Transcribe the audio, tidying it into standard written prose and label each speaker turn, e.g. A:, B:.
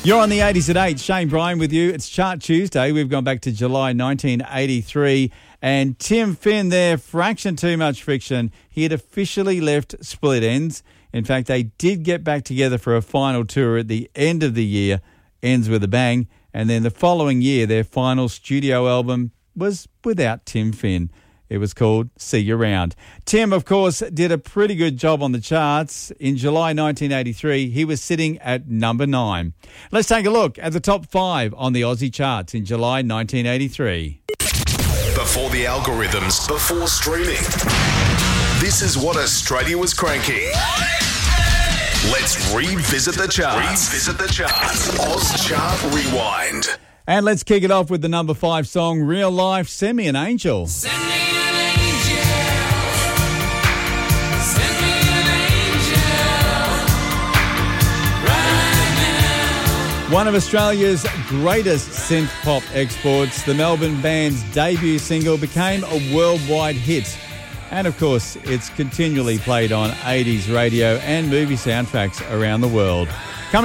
A: You're on the 80s at 8. Shane Bryan with you. It's Chart Tuesday. We've gone back to July 1983. And Tim Finn there, fraction too much friction. He had officially left Split Enz. In fact, they did get back together for a final tour at the end of the year. Ends with a bang. And then the following year, their final studio album was without Tim Finn. It was called See You Round. Tim, of course, did a pretty good job on the charts. In July 1983, he was sitting at number 9. Let's take a look at the top 5 on the Aussie charts in July 1983.
B: Before the algorithms, before streaming. This is what Australia was cranking. Let's revisit the charts. Oz Chart Rewind.
A: And let's kick it off with the number 5 song, Real Life, Send Me an Angel.
C: Send me an angel. Send me an angel. Right now.
A: One of Australia's greatest synth pop exports, the Melbourne band's debut single became a worldwide hit. And of course, it's continually played on 80s radio and movie soundtracks around the world.